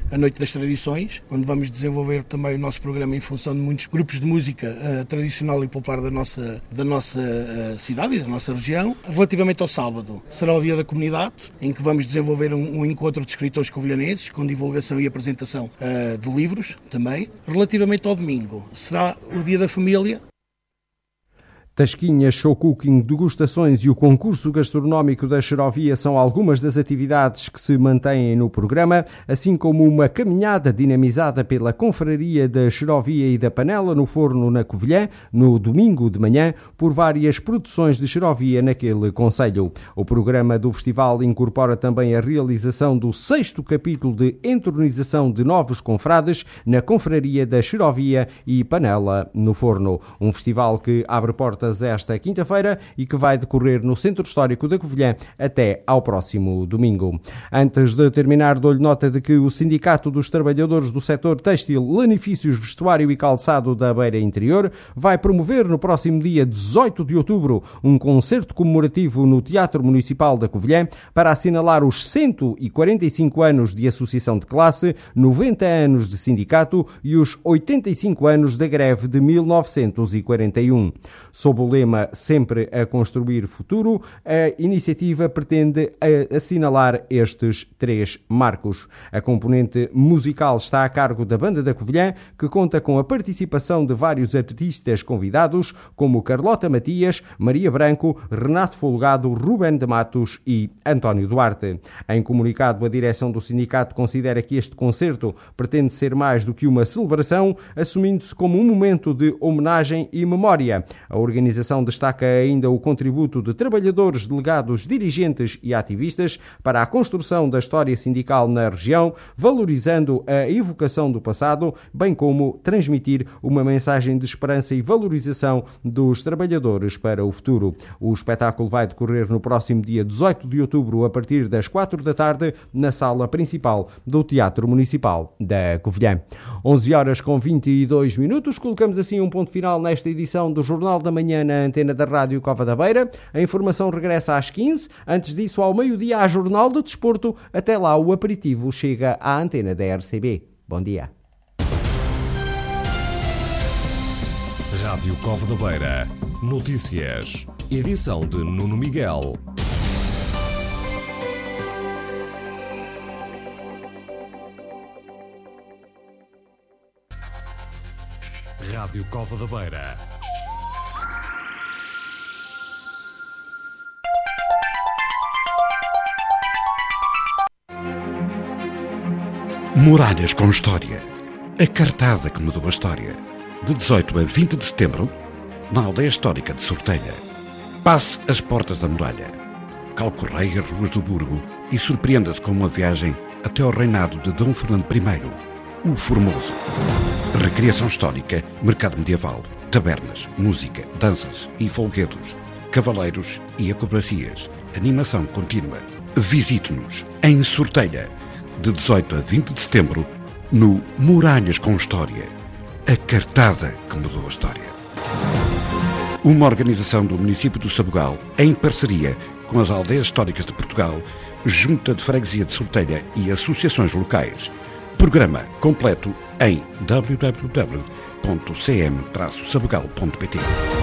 a Noite das Tradições, onde vamos desenvolver também o nosso programa em função de muitos grupos de música tradicional e popular da nossa cidade e da nossa região. Relativamente ao sábado, será o Dia da Comunidade, em que vamos desenvolver um encontro de escritores covilhanenses, com divulgação e apresentação de livros também. Relativamente ao domingo, será o Dia da Família. Tasquinhas, show cooking, degustações e o concurso gastronómico da Xerovia são algumas das atividades que se mantêm no programa, assim como uma caminhada dinamizada pela Confraria da Xerovia e da Panela no Forno na Covilhã, no domingo de manhã, por várias produções de xerovia naquele concelho. O programa do festival incorpora também a realização do 6º capítulo de entronização de novos confrades na Confraria da Xerovia e Panela no Forno. Um festival que abre portas esta quinta-feira e que vai decorrer no Centro Histórico da Covilhã até ao próximo domingo. Antes de terminar, dou-lhe nota de que o Sindicato dos Trabalhadores do Setor Têxtil, Lanifícios, Vestuário e Calçado da Beira Interior vai promover no próximo dia 18 de outubro um concerto comemorativo no Teatro Municipal da Covilhã para assinalar os 145 anos de associação de classe, 90 anos de sindicato e os 85 anos da greve de 1941. Sob o lema Sempre a Construir Futuro, a iniciativa pretende assinalar estes 3 marcos. A componente musical está a cargo da Banda da Covilhã, que conta com a participação de vários artistas convidados, como Carlota Matias, Maria Branco, Renato Folgado, Rubén de Matos e António Duarte. Em comunicado, a direção do sindicato considera que este concerto pretende ser mais do que uma celebração, assumindo-se como um momento de homenagem e memória. A organização destaca ainda o contributo de trabalhadores, delegados, dirigentes e ativistas para a construção da história sindical na região, valorizando a evocação do passado, bem como transmitir uma mensagem de esperança e valorização dos trabalhadores para o futuro. O espetáculo vai decorrer no próximo dia 18 de outubro, a partir das 4 da tarde, na sala principal do Teatro Municipal da Covilhã. 11h22. Colocamos assim um ponto final nesta edição do Jornal da Manhã na antena da Rádio Cova da Beira. A informação regressa às 15. Antes disso, ao meio-dia, há Jornal de Desporto. Até lá, o aperitivo chega à antena da RCB. Bom dia. Rádio Cova da Beira. Notícias. Edição de Nuno Miguel. Rádio Cova da Beira. Muralhas com História. A cartada que mudou a história. De 18 a 20 de setembro, na aldeia histórica de Sortelha. Passe as portas da muralha. Calcorreie as ruas do Burgo e surpreenda-se com uma viagem até ao reinado de Dom Fernando I, o Formoso. Recriação histórica, mercado medieval, tabernas, música, danças e folguedos, cavaleiros e acrobacias, animação contínua. Visite-nos em Sortelha, de 18 a 20 de setembro, no Muralhas com História. A cartada que mudou a história. Uma organização do município do Sabugal, em parceria com as aldeias históricas de Portugal, Junta de Freguesia de Sortelha e associações locais. Programa completo em www.cm-sabugal.pt.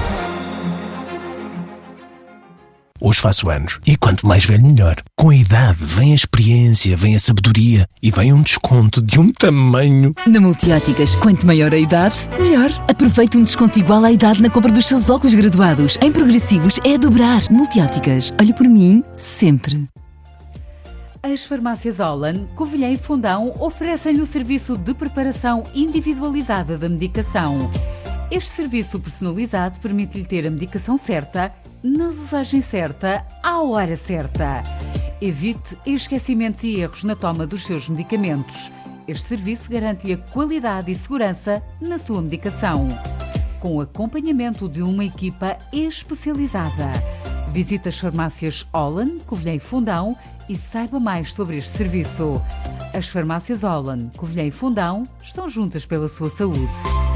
Hoje faço anos e quanto mais velho melhor. Com a idade vem a experiência, vem a sabedoria e vem um desconto de um tamanho. Na Multióticas, quanto maior a idade, melhor. Aproveite um desconto igual à idade na compra dos seus óculos graduados. Em progressivos é a dobrar. Multióticas, olhe por mim sempre. As farmácias Holland, Covilhã e Fundão oferecem-lhe o serviço de preparação individualizada da medicação. Este serviço personalizado permite-lhe ter a medicação certa, na dosagem certa, à hora certa. Evite esquecimentos e erros na toma dos seus medicamentos. Este serviço garante-lhe a qualidade e segurança na sua medicação, com o acompanhamento de uma equipa especializada. Visite as farmácias Holland, Covilhã e Fundão e saiba mais sobre este serviço. As farmácias Holland, Covilhã e Fundão estão juntas pela sua saúde.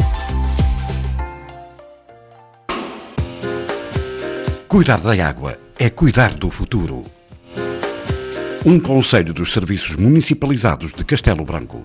Cuidar da água é cuidar do futuro. Um conselho dos serviços municipalizados de Castelo Branco.